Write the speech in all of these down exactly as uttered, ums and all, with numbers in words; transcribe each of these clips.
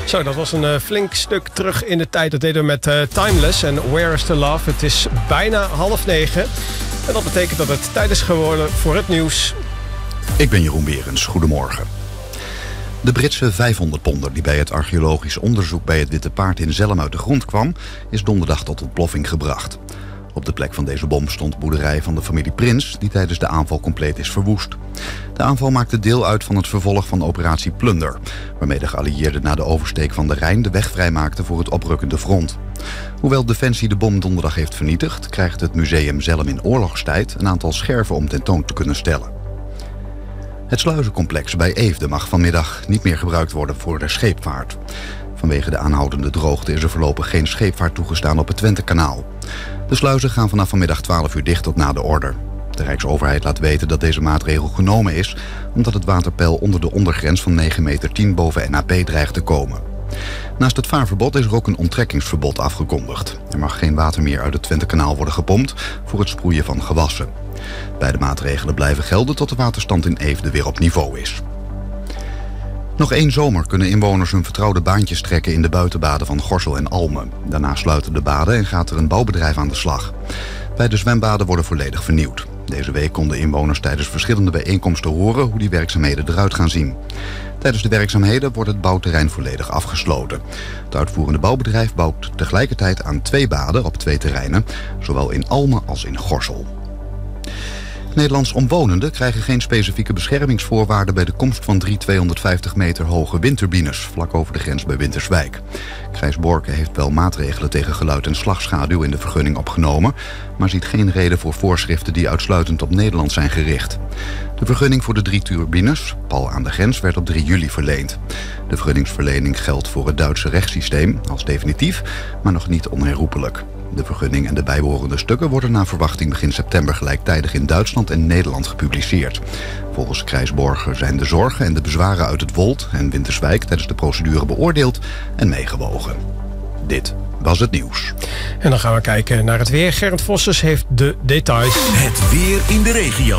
Zo, dat was een uh, flink stuk terug in de tijd. Dat deden we met uh, Timeless en Where is the Love. Het is bijna half negen. En dat betekent dat het tijd is geworden voor het nieuws. Ik ben Jeroen Berens. Goedemorgen. De Britse vijfhonderd-ponder die bij het archeologisch onderzoek bij het Witte Paard in Zelhem uit de grond kwam, is donderdag tot ontploffing gebracht. Op de plek van deze bom stond boerderij van de familie Prins, die tijdens de aanval compleet is verwoest. De aanval maakte deel uit van het vervolg van operatie Plunder, waarmee de geallieerden na de oversteek van de Rijn de weg vrijmaakten voor het oprukkende front. Hoewel Defensie de bom donderdag heeft vernietigd, krijgt het museum Zelhem in oorlogstijd een aantal scherven om tentoon te kunnen stellen. Het sluizencomplex bij Eefde mag vanmiddag niet meer gebruikt worden voor de scheepvaart. Vanwege de aanhoudende droogte is er voorlopig geen scheepvaart toegestaan op het Twentekanaal. De sluizen gaan vanaf vanmiddag twaalf uur dicht tot na de order. De Rijksoverheid laat weten dat deze maatregel genomen is omdat het waterpeil onder de ondergrens van negen meter tien boven N A P dreigt te komen. Naast het vaarverbod is er ook een onttrekkingsverbod afgekondigd. Er mag geen water meer uit het Twentekanaal worden gepompt voor het sproeien van gewassen. Beide maatregelen blijven gelden tot de waterstand in Eefde weer op niveau is. Nog één zomer kunnen inwoners hun vertrouwde baantjes trekken in de buitenbaden van Gorssel en Almen. Daarna sluiten de baden en gaat er een bouwbedrijf aan de slag. Beide zwembaden worden volledig vernieuwd. Deze week konden inwoners tijdens verschillende bijeenkomsten horen hoe die werkzaamheden eruit gaan zien. Tijdens de werkzaamheden wordt het bouwterrein volledig afgesloten. Het uitvoerende bouwbedrijf bouwt tegelijkertijd aan twee baden op twee terreinen, zowel in Almen als in Gorssel. Nederlands omwonenden krijgen geen specifieke beschermingsvoorwaarden bij de komst van drie tweehonderdvijftig meter hoge windturbines vlak over de grens bij Winterswijk. Gijs Borke heeft wel maatregelen tegen geluid en slagschaduw in de vergunning opgenomen, maar ziet geen reden voor voorschriften die uitsluitend op Nederland zijn gericht. De vergunning voor de drie turbines, pal aan de grens, werd op drie juli verleend. De vergunningsverlening geldt voor het Duitse rechtssysteem als definitief, maar nog niet onherroepelijk. De vergunning en de bijbehorende stukken worden naar verwachting begin september gelijktijdig in Duitsland en Nederland gepubliceerd. Volgens Krijsborger zijn de zorgen en de bezwaren uit het Wold en Winterswijk tijdens de procedure beoordeeld en meegewogen. Dit was het nieuws. En dan gaan we kijken naar het weer. Gerrit Vossers heeft de details. Het weer in de regio.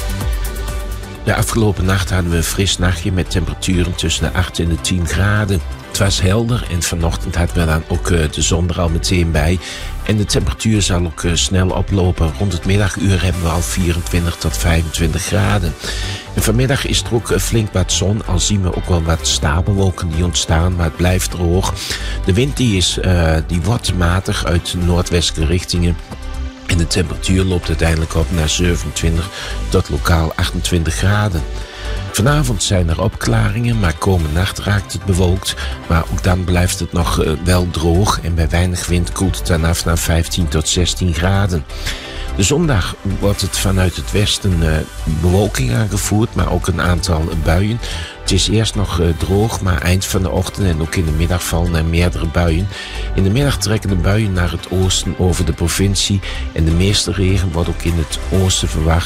De afgelopen nacht hadden we een fris nachtje met temperaturen tussen de acht en de tien graden. Het was helder en vanochtend hadden we dan ook uh, de zon er al meteen bij. En de temperatuur zal ook uh, snel oplopen. Rond het middaguur hebben we al vierentwintig tot vijfentwintig graden. En vanmiddag is er ook uh, flink wat zon. Al zien we ook wel wat stapelwolken die ontstaan, maar het blijft droog. De wind die is, uh, die wordt matig uit noordwestelijke richtingen. En de temperatuur loopt uiteindelijk op naar zevenentwintig tot lokaal achtentwintig graden. Vanavond zijn er opklaringen, maar komende nacht raakt het bewolkt. Maar ook dan blijft het nog uh, wel droog en bij weinig wind koelt het dan af naar vijftien tot zestien graden. De zondag wordt het vanuit het westen uh, bewolking aangevoerd, maar ook een aantal uh, buien. Het is eerst nog uh, droog, maar eind van de ochtend en ook in de middag vallen er meerdere buien. In de middag trekken de buien naar het oosten over de provincie en de meeste regen wordt ook in het oosten verwacht.